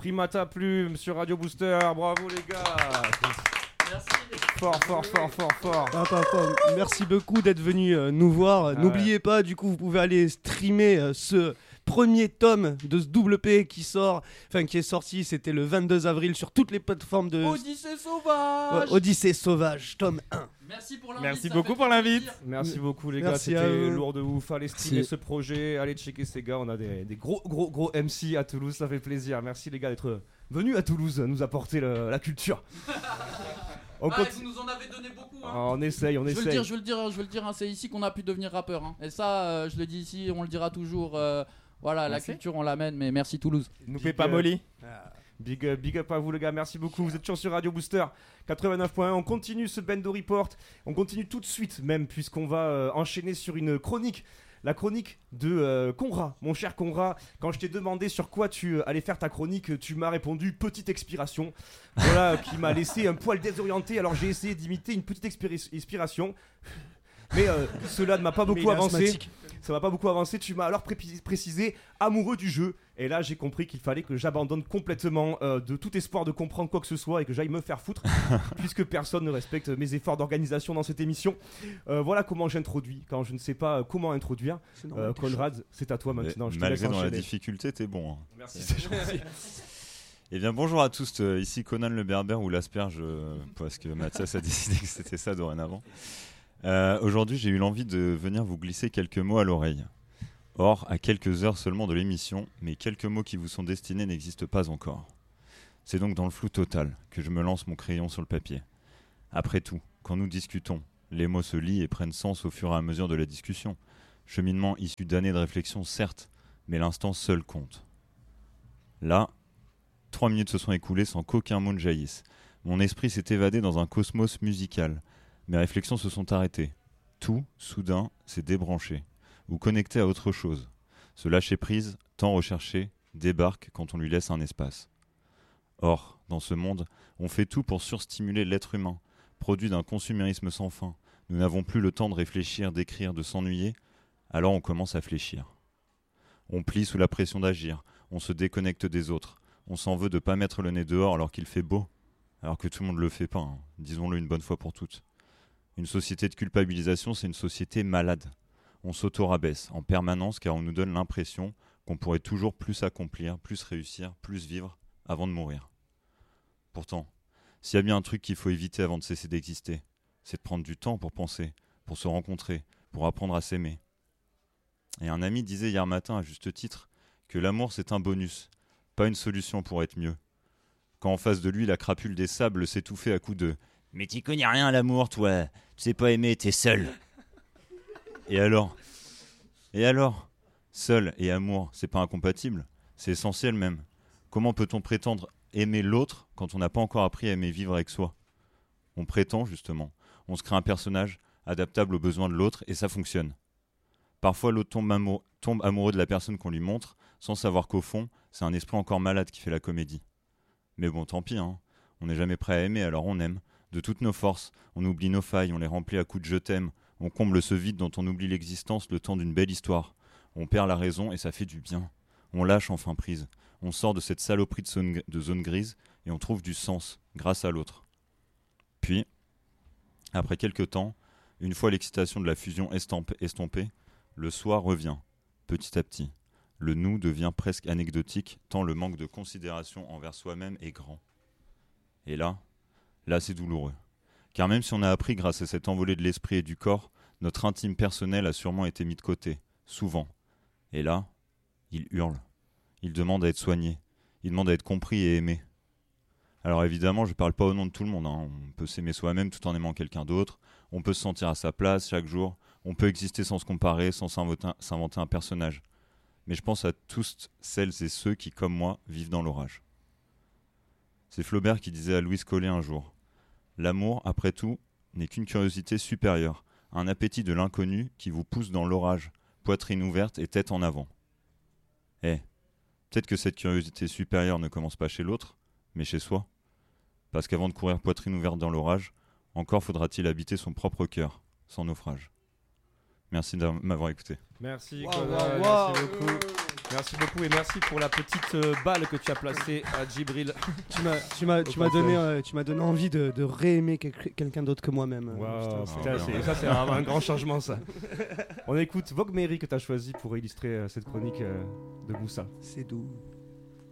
Primata Plume sur Radio Booster. Bravo les gars. Merci. Fort. Merci beaucoup d'être venu nous voir. N'oubliez pas, du coup, vous pouvez aller streamer ce premier tome de ce double P qui est sorti, c'était le 22 avril sur toutes les plateformes de Odyssée sauvage. Odyssée sauvage, tome 1. Merci pour l'invite. Merci beaucoup pour l'invite. Merci beaucoup les Merci gars, à c'était vous. lourd de ouf. Allez streamer ce projet, allez checker ces gars, on a des gros MC à Toulouse, ça fait plaisir. Merci les gars d'être venus à Toulouse nous apporter la culture. Vous nous en avez donné beaucoup. Hein. On essaye. Je veux le dire, hein, c'est ici qu'on a pu devenir rappeur. Hein. Et ça, je le dis ici, on le dira toujours. Voilà, la culture, on l'amène, mais merci Toulouse. Nous fais pas molly. Big up à vous les gars, merci beaucoup. Vous êtes toujours sur Radio Booster 89.1. On continue ce Bendo Report. On continue tout de suite même, puisqu'on va enchaîner sur une chronique. La chronique de Conrad, mon cher Conrad. Quand je t'ai demandé sur quoi tu allais faire ta chronique, tu m'as répondu petite expiration. Voilà, qui m'a laissé un poil désorienté. Alors j'ai essayé d'imiter une petite expiration. Mais cela ne m'a pas beaucoup avancé. Ça m'a pas beaucoup avancé. Tu m'as alors précisé amoureux du jeu. Et là, j'ai compris qu'il fallait que j'abandonne complètement de tout espoir de comprendre quoi que ce soit et que j'aille me faire foutre, puisque personne ne respecte mes efforts d'organisation dans cette émission. Voilà comment j'introduis. Quand je ne sais pas comment introduire, Conrad, c'est à toi maintenant. Je te malgré laisse dans la enchaîner. difficulté, t'es bon. Hein. Merci, c'est gentil. Eh bien, bonjour à tous. Ici Conan le Berbère ou l'Asperge, parce que Mathias a décidé que c'était ça dorénavant. Aujourd'hui, j'ai eu l'envie de venir vous glisser quelques mots à l'oreille. Or, à quelques heures seulement de l'émission, mes quelques mots qui vous sont destinés n'existent pas encore. C'est donc dans le flou total que je me lance mon crayon sur le papier. Après tout, quand nous discutons, les mots se lient et prennent sens au fur et à mesure de la discussion. Cheminement issu d'années de réflexion, certes, mais l'instant seul compte. Là, 3 minutes se sont écoulées sans qu'aucun mot ne jaillisse. Mon esprit s'est évadé dans un cosmos musical. Mes réflexions se sont arrêtées. Tout, soudain, s'est débranché, ou connecté à autre chose. Ce lâcher-prise, tant recherché, débarque quand on lui laisse un espace. Or, dans ce monde, on fait tout pour surstimuler l'être humain, produit d'un consumérisme sans fin. Nous n'avons plus le temps de réfléchir, d'écrire, de s'ennuyer, alors on commence à fléchir. On plie sous la pression d'agir, on se déconnecte des autres, on s'en veut de pas mettre le nez dehors alors qu'il fait beau, alors que tout le monde le fait pas, hein. Disons-le une bonne fois pour toutes. Une société de culpabilisation, c'est une société malade. On s'auto-rabaisse en permanence car on nous donne l'impression qu'on pourrait toujours plus accomplir, plus réussir, plus vivre avant de mourir. Pourtant, s'il y a bien un truc qu'il faut éviter avant de cesser d'exister, c'est de prendre du temps pour penser, pour se rencontrer, pour apprendre à s'aimer. Et un ami disait hier matin à juste titre que l'amour c'est un bonus, pas une solution pour être mieux. Quand en face de lui la crapule des sables s'étouffait à coups de « Mais t'y connais rien à l'amour, toi, tu sais pas aimer, t'es seul !» Et alors, seul et amour, c'est pas incompatible, c'est essentiel même. Comment peut-on prétendre aimer l'autre quand on n'a pas encore appris à aimer vivre avec soi ? On prétend justement, on se crée un personnage adaptable aux besoins de l'autre et ça fonctionne. Parfois l'autre tombe amoureux de la personne qu'on lui montre, sans savoir qu'au fond, c'est un esprit encore malade qui fait la comédie. Mais bon, tant pis, hein. On n'est jamais prêt à aimer, alors on aime. De toutes nos forces, on oublie nos failles, on les remplit à coups de « je t'aime », on comble ce vide dont on oublie l'existence le temps d'une belle histoire. On perd la raison et ça fait du bien. On lâche enfin prise. On sort de cette saloperie de zone grise et on trouve du sens grâce à l'autre. Puis, après quelques temps, une fois l'excitation de la fusion estompée, le soi revient, petit à petit. Le nous devient presque anecdotique tant le manque de considération envers soi-même est grand. Et là c'est douloureux. Car même si on a appris grâce à cette envolée de l'esprit et du corps, notre intime personnel a sûrement été mis de côté, souvent. Et là, il hurle. Il demande à être soigné. Il demande à être compris et aimé. Alors évidemment, je ne parle pas au nom de tout le monde, hein. On peut s'aimer soi-même tout en aimant quelqu'un d'autre. On peut se sentir à sa place chaque jour. On peut exister sans se comparer, sans s'inventer un personnage. Mais je pense à tous celles et ceux qui, comme moi, vivent dans l'orage. C'est Flaubert qui disait à Louise Collet un jour « L'amour, après tout, n'est qu'une curiosité supérieure, un appétit de l'inconnu qui vous pousse dans l'orage, poitrine ouverte et tête en avant. » Peut-être que cette curiosité supérieure ne commence pas chez l'autre, mais chez soi. Parce qu'avant de courir poitrine ouverte dans l'orage, encore faudra-t-il habiter son propre cœur, sans naufrage. Merci de m'avoir écouté. Merci, Wow, Conan, wow, merci beaucoup. Merci beaucoup et merci pour la petite balle que tu as placée à Djibril. Tu m'as donné envie de réaimer quelqu'un d'autre que moi-même. Wow, Putain, putain, ça c'est un grand changement ça. On écoute Vogue Mary que tu as choisi pour illustrer cette chronique de Moussa. c'est doux.